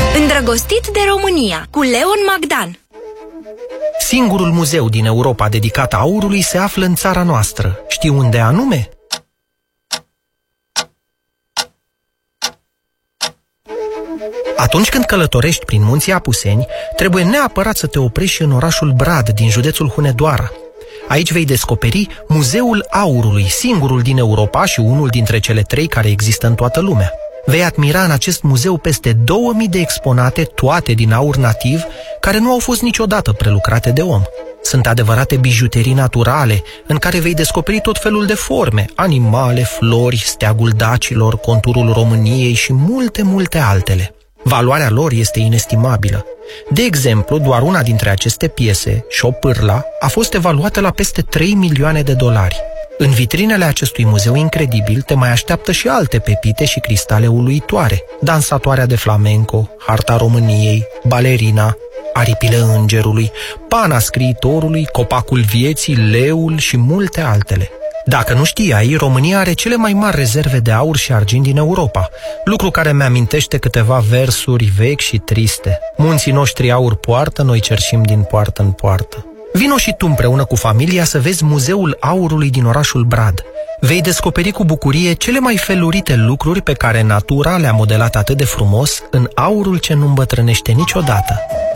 Îndrăgostit de România, cu Leon Magdan. Singurul muzeu din Europa dedicat aurului se află în țara noastră. Știi unde anume? Atunci când călătorești prin munții Apuseni, trebuie neapărat să te oprești și în orașul Brad, din județul Hunedoara. Aici vei descoperi Muzeul Aurului, singurul din Europa și unul dintre cele 3 care există în toată lumea. Vei admira în acest muzeu peste 2000 de exponate, toate din aur nativ, care nu au fost niciodată prelucrate de om. Sunt adevărate bijuterii naturale, în care vei descoperi tot felul de forme, animale, flori, steagul dacilor, conturul României și multe, multe altele. Valoarea lor este inestimabilă. De exemplu, doar una dintre aceste piese, șopârla, a fost evaluată la peste 3 milioane de dolari. În vitrinele acestui muzeu incredibil te mai așteaptă și alte pepite și cristale uluitoare: dansatoarea de flamenco, harta României, balerina, aripile îngerului, pana scriitorului, copacul vieții, leul și multe altele. Dacă nu știai, România are cele mai mari rezerve de aur și argint din Europa, lucru care mi-amintește câteva versuri vechi și triste. Munții noștri aur poartă, noi cerșim din poartă în poartă. Vino și tu împreună cu familia să vezi Muzeul Aurului din orașul Brad. Vei descoperi cu bucurie cele mai felurite lucruri pe care natura le-a modelat atât de frumos în aurul ce nu îmbătrânește niciodată.